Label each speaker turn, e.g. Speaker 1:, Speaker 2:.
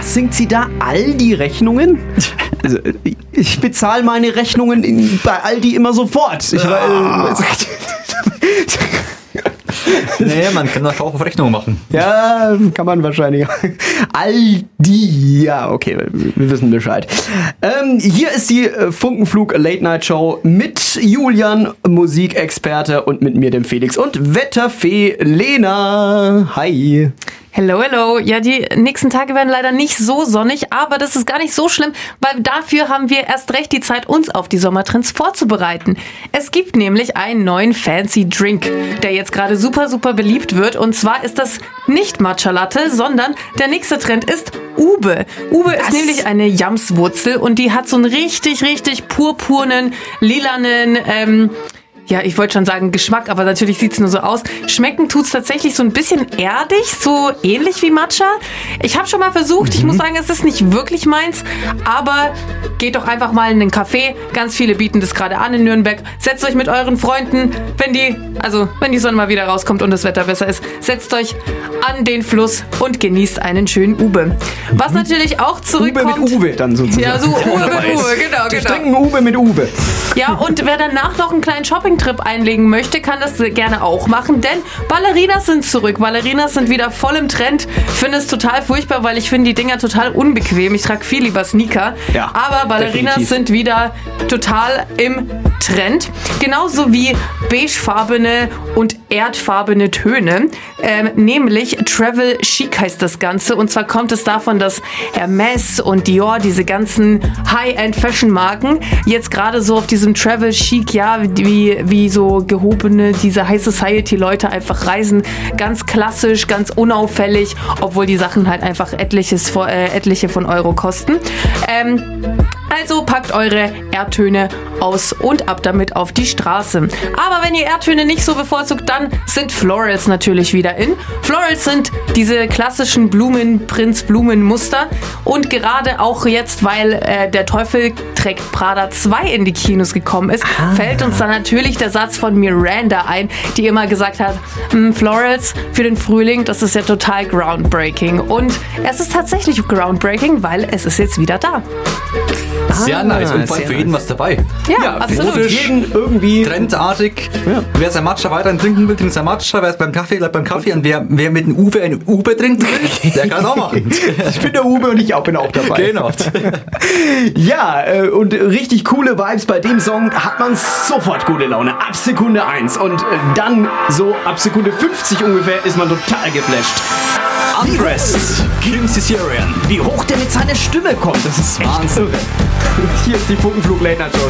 Speaker 1: was singt sie da? All die Rechnungen? Also, ich bezahle meine Rechnungen bei Aldi immer sofort.
Speaker 2: Nee, man kann das auch auf Rechnung machen.
Speaker 1: Ja, kann man wahrscheinlich. Aldi. Ja, okay, wir wissen Bescheid. Hier ist die Funkenflug Late Night Show mit Julian, Musikexperte, und mit mir, dem Felix, und Wetterfee Lena. Hi.
Speaker 3: Hello, hello. Ja, die nächsten Tage werden leider nicht so sonnig, aber das ist gar nicht so schlimm, weil dafür haben wir erst recht die Zeit, uns auf die Sommertrends vorzubereiten. Es gibt nämlich einen neuen fancy Drink, der jetzt gerade super, super beliebt wird. Und zwar ist das nicht Matcha Latte, sondern der nächste Trend ist Ube. Ube ist nämlich eine Jamswurzel und die hat so einen richtig, richtig purpurnen, lilanen, ja, ich wollte schon sagen Geschmack, aber natürlich sieht's nur so aus. Schmecken tut's tatsächlich so ein bisschen erdig, so ähnlich wie Matcha. Ich habe schon mal versucht, ich muss sagen, es ist nicht wirklich meins, aber geht doch einfach mal in den Café. Ganz viele bieten das gerade an in Nürnberg. Setzt euch mit euren Freunden, wenn die Sonne mal wieder rauskommt und das Wetter besser ist, setzt euch an den Fluss und genießt einen schönen Ube. Was natürlich auch zurückkommt...
Speaker 1: Ube mit Uwe dann sozusagen.
Speaker 3: Ja, so Ube mit Uwe, genau.
Speaker 1: Wir trinken Ube mit Uwe.
Speaker 3: Ja, und wer danach noch einen kleinen Shopping-Trip einlegen möchte, kann das gerne auch machen, denn Ballerinas sind zurück. Ballerinas sind wieder voll im Trend. Ich finde es total furchtbar, weil ich finde die Dinger total unbequem. Ich trage viel lieber Sneaker.
Speaker 1: Ja,
Speaker 3: aber Ballerinas
Speaker 1: definitiv.
Speaker 3: sind wieder total im Trend. Genauso wie beigefarbene und erdfarbene Töne. Nämlich Travel Chic heißt das Ganze. Und zwar kommt es davon, dass Hermes und Dior, diese ganzen High-End-Fashion-Marken, jetzt gerade so auf diesem Travel Chic, ja, wie so gehobene, diese High Society-Leute einfach reisen. Ganz klassisch, ganz unauffällig, obwohl die Sachen halt einfach etliche von Euro kosten. Also packt eure Erdtöne aus und ab damit auf die Straße. Aber wenn ihr Erdtöne nicht so bevorzugt, dann sind Florals natürlich wieder in. Florals sind diese klassischen Blumenmuster und gerade auch jetzt, weil der Teufel trägt Prada 2 in die Kinos gekommen ist, fällt uns dann natürlich der Satz von Miranda ein, die immer gesagt hat, Florals für den Frühling, das ist ja total groundbreaking. Und es ist tatsächlich groundbreaking, weil es ist jetzt wieder da.
Speaker 2: Sehr nice. Und vor allem für jeden was dabei.
Speaker 3: Ja, absolut.
Speaker 1: Für jeden irgendwie
Speaker 2: Trendartig.
Speaker 1: Ja.
Speaker 2: Wer sein Matcha weiterhin trinken will, trinkt sein Matcha. Wer es beim Kaffee, bleibt beim Kaffee. Und wer mit dem Uwe eine Ube trinken will, der kann es auch machen.
Speaker 1: Ich bin der Uwe und ich bin auch dabei.
Speaker 2: Genau.
Speaker 1: Ja, und richtig coole Vibes bei dem Song hat man sofort gute Laune. Ab Sekunde 1 und dann so ab Sekunde 50 ungefähr ist man total geflasht. Undressed.
Speaker 2: Kim Caesarian.
Speaker 1: Wie hoch der mit seiner Stimme kommt, das ist Wahnsinn. Hier ist die Funkenflug Late Night Show.